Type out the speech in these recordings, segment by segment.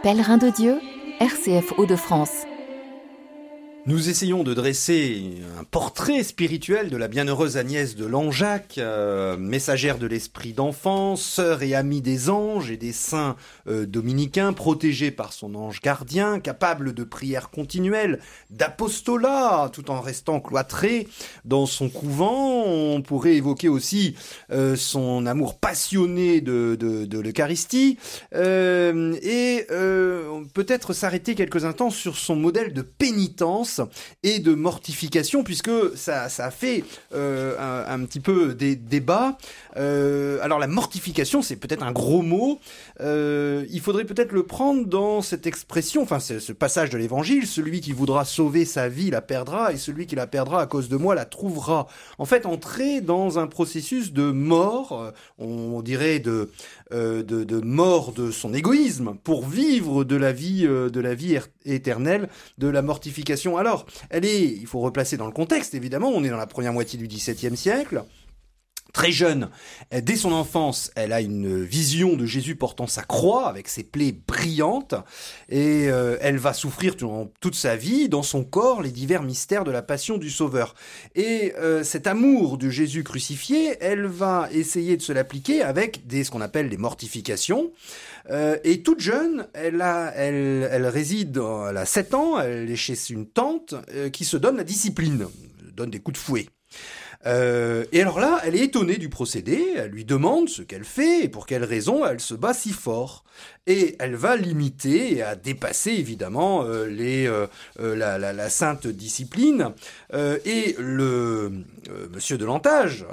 Pèlerin de Dieu, RCF Hauts-de-France. Nous essayons de dresser un portrait spirituel de la bienheureuse Agnès de Langeac, messagère de l'esprit d'enfant, sœur et amie des anges et des saints dominicains, protégée par son ange gardien, capable de prières continuelles, d'apostolat, tout en restant cloîtrée dans son couvent. On pourrait évoquer aussi son amour passionné de l'Eucharistie et peut-être s'arrêter quelques instants sur son modèle de pénitence et de mortification, puisque ça a fait un petit peu des débats. Alors la mortification, c'est peut-être un gros mot. Il faudrait peut-être le prendre dans cette expression, enfin ce passage de l'Évangile: celui qui voudra sauver sa vie la perdra, et celui qui la perdra à cause de moi la trouvera. En fait, entrer dans un processus de mort, on dirait de mort de son égoïsme pour vivre de la vie éternelle, de la mortification. Alors, il faut replacer dans le contexte, évidemment, on est dans la première moitié du XVIIe siècle. Très jeune, dès son enfance, elle a une vision de Jésus portant sa croix avec ses plaies brillantes, et elle va souffrir toute sa vie dans son corps les divers mystères de la passion du Sauveur. Et cet amour de Jésus crucifié, elle va essayer de se l'appliquer avec ce qu'on appelle les mortifications. Et toute jeune, elle réside, elle a 7 ans, elle est chez une tante qui se donne la discipline, donne des coups de fouet. Et alors là, elle est étonnée du procédé, elle lui demande ce qu'elle fait et pour quelle raison elle se bat si fort. Et elle va l'imiter et à dépasser évidemment la sainte discipline. Et le monsieur de Lantage,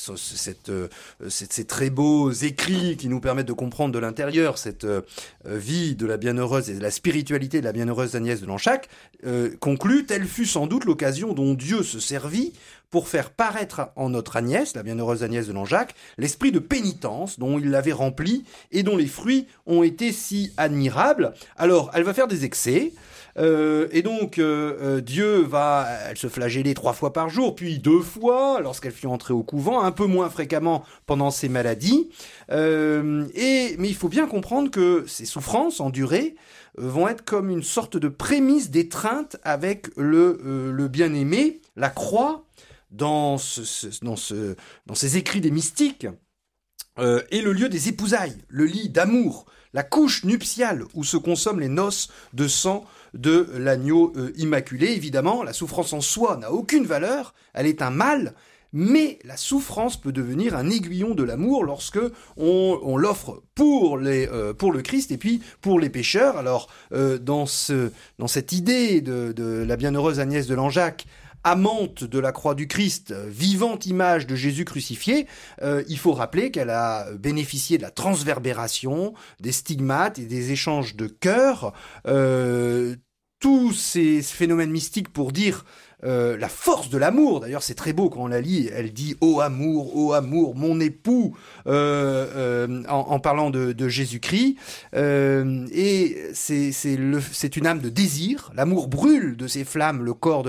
ces très beaux écrits qui nous permettent de comprendre de l'intérieur cette vie de la bienheureuse et de la spiritualité de la bienheureuse Agnès de Langeac, conclut: telle fut sans doute l'occasion dont Dieu se servit pour faire paraître en notre Agnès, la bienheureuse Agnès de Langeac, l'esprit de pénitence dont il l'avait rempli et dont les fruits ont été si admirables. Alors, elle va faire des excès, et donc Dieu va elle se flageller 3 fois par jour, puis 2 fois lorsqu'elle fut entrée au couvent, un peu moins fréquemment pendant ses maladies. Mais il faut bien comprendre que ces souffrances endurées vont être comme une sorte de prémisse d'étreinte avec le bien-aimé, la croix, dans ces écrits des mystiques, est le lieu des épousailles, le lit d'amour, la couche nuptiale où se consomment les noces de sang de l'agneau immaculé. Évidemment, la souffrance en soi n'a aucune valeur, elle est un mal, mais la souffrance peut devenir un aiguillon de l'amour lorsque on l'offre pour le Christ et puis pour les pécheurs. Alors, dans cette idée de la bienheureuse Agnès de Langeac, amante de la croix du Christ, vivante image de Jésus crucifié, il faut rappeler qu'elle a bénéficié de la transverbération, des stigmates et des échanges de cœurs, tous ces phénomènes mystiques pour dire la force de l'amour. D'ailleurs, c'est très beau quand on la lit. Elle dit ô amour, mon époux, en parlant de Jésus-Christ. Et c'est une âme de désir. L'amour brûle de ses flammes le corps de